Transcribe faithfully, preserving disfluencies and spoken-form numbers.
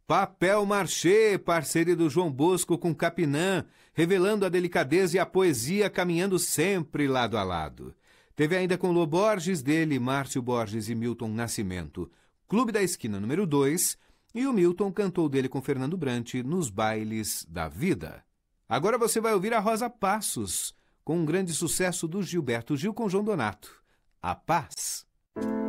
Papel Machê, parceria do João Bosco com Capinã, revelando a delicadeza e a poesia caminhando sempre lado a lado. Teve ainda com Lô Borges, dele, Márcio Borges e Milton Nascimento, Clube da Esquina número dois, e o Milton cantou dele com Fernando Brant nos Bailes da Vida. Agora você vai ouvir a Rosa Passos, com um grande sucesso do Gilberto Gil com João Donato, A Paz.